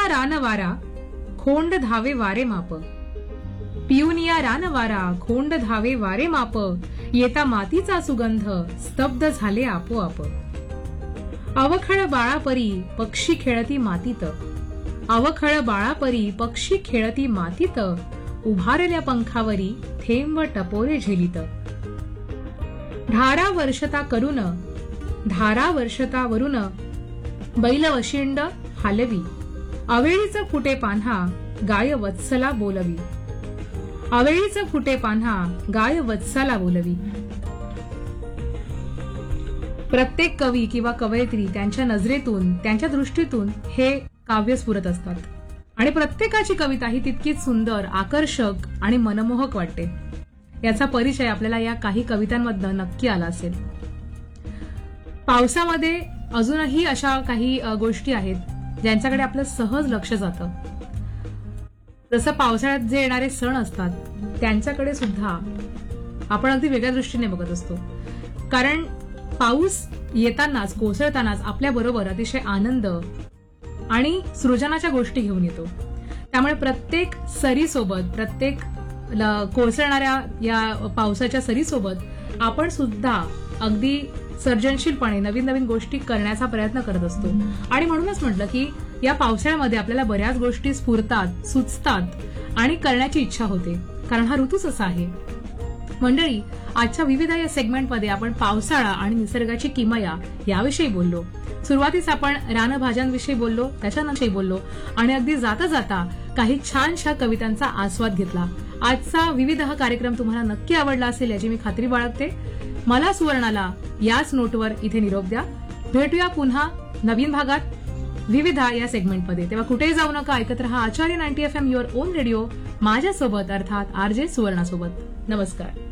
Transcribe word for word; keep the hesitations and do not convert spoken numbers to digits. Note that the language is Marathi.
रानवारा खोंड धावे वारे माप, पिऊनिया रानवारा खोंड धावे वारे माप, येता मातीचा सुगंध स्तब्ध झाले आपोआप. अवखळ बाळापरी पक्षी खेळती मातीत, अवखळ बाळापरी पक्षी खेळती मातीत, उभारल्या पंखावरी थेंब टपोरे झेलित. धारा वर्षता करून धारा वर्षता वरून बैल वशिंड हालवी, अवेळीच फुटे पान्हा गाय वत्सला बोलवी, अवेळीच फुटे पान्हा गाय वत्सला बोलवी. प्रत्येक कवी किंवा कवयित्री त्यांच्या नजरेतून त्यांच्या दृष्टीतून हे काव्य स्फुरत असतात आणि प्रत्येकाची कविता ही तितकीच सुंदर, आकर्षक आणि मनमोहक वाटते. याचा परिचय आपल्याला या काही कवितांमधनं नक्की आला असेल. पावसामध्ये अजूनही अशा काही गोष्टी आहेत ज्यांच्याकडे आपलं सहज लक्ष जातं. जसं पावसाळ्यात जे येणारे सण असतात त्यांच्याकडे सुद्धा आपण अगदी वेगळ्या दृष्टीने बघत असतो. कारण पाऊस येतानाच, कोसळतानाच आपल्या बरोबर अतिशय आनंद आणि सृजनाच्या गोष्टी घेऊन येतो. त्यामुळे प्रत्येक सरीसोबत, प्रत्येक कोसळणाऱ्या या पावसाच्या सरीसोबत आपण सुद्धा अगदी सर्जनशीलपणे नवीन नवीन गोष्टी करण्याचा प्रयत्न करत असतो. आणि म्हणूनच म्हटलं की या पावसाळ्यामध्ये आपल्याला बऱ्याच गोष्टी स्फुरतात, सुचतात आणि करण्याची इच्छा होते, कारण हा ऋतूच असा आहे. मंडळी, आजच्या विविध या सेगमेंटमध्ये आपण पावसाळा आणि निसर्गाची किमया याविषयी बोललो. सुरुवातीस आपण रानभाज्यांविषयी बोललो, त्याच्यानंतर बोललो आणि अगदी जाता जाता काही छानशा कवितांचा आस्वाद घेतला. आजचा विविध हा कार्यक्रम तुम्हाला नक्की आवडला असेल याची मी खात्री बाळगते. मला सुवर्णाला याच नोटवर इथे निरोप द्या. भेटूया पुन्हा नवीन भागात विविधा या सेगमेंटमध्ये. तेव्हा कुठेही जाऊ नका, ऐकत रहा आचार्य ninety F M, your on radio, माझ्यासोबत अर्थात आर जे सुवर्णासोबत. नमस्कार.